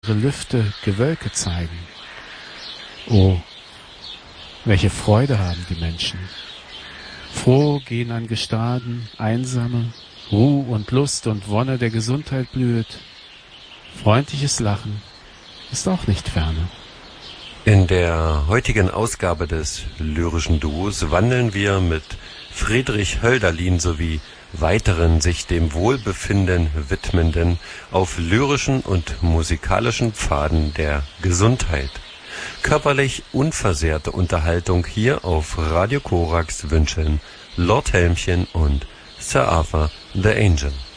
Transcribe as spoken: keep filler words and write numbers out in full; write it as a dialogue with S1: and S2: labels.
S1: ihre Lüfte Gewölke zeigen. Oh, welche Freude haben die Menschen. Froh gehen an Gestaden Einsame, Ruh und Lust und Wonne der Gesundheit blühet. Freundliches Lachen ist auch nicht ferne.
S2: In der heutigen Ausgabe des lyrischen Duos wandeln wir mit Friedrich Hölderlin sowie weiteren sich dem Wohlbefinden widmenden auf lyrischen und musikalischen Pfaden der Gesundheit. Körperlich unversehrte Unterhaltung hier auf Radio Korax wünschen Lord Helmchen und Sir Arthur the Angel.